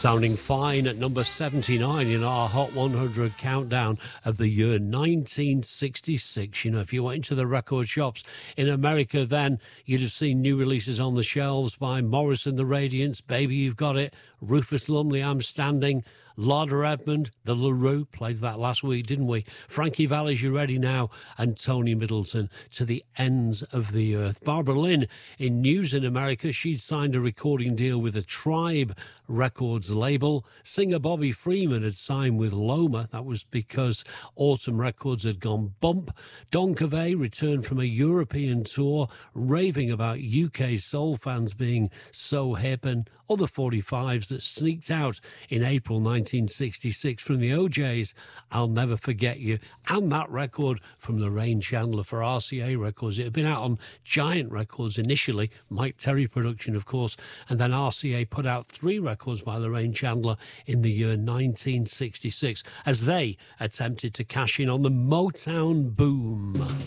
Sounding fine at number 79 in our Hot 100 countdown of the year 1966. You know, if you went into the record shops in America then, you'd have seen new releases on the shelves by Morris and the Radiants, Baby You've Got It, Rufus Lumley, I'm Standing, Larder Edmond, the LaRue, played that last week, didn't we? Frankie Valli's You Ready Now, and Tony Middleton, To the Ends of the Earth. Barbara Lynn, in news in America, she'd signed a recording deal with a Tribe Records label. Singer Bobby Freeman had signed with Loma. That was because Autumn Records had gone bump. Don Covey returned from a European tour, raving about UK soul fans being so hip, and other 45s that sneaked out in April 1966 from the OJs, I'll Never Forget You, and that record from Lorraine Chandler for RCA Records. It had been out on Giant Records initially, Mike Terry production, of course, and then RCA put out 3 records by Lorraine Chandler in the year 1966 as they attempted to cash in on the Motown boom.